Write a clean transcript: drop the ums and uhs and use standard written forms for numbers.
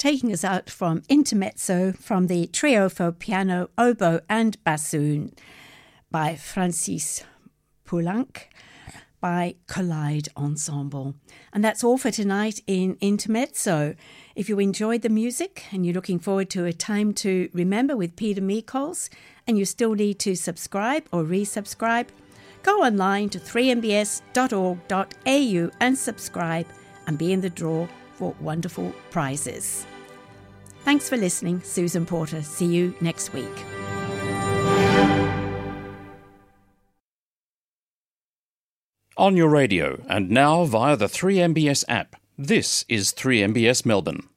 taking us out from Intermezzo from the Trio for Piano, Oboe and Bassoon by Francis Poulenc by Collide Ensemble. And that's all for tonight in Intermezzo. If you enjoyed the music and you're looking forward to a time to remember with Peter Meekols, and you still need to subscribe or resubscribe, go online to 3mbs.org.au and subscribe and be in the draw for wonderful prizes. Thanks for listening. Susan Porter. See you next week. On your radio and now via the 3MBS app, this is 3MBS Melbourne.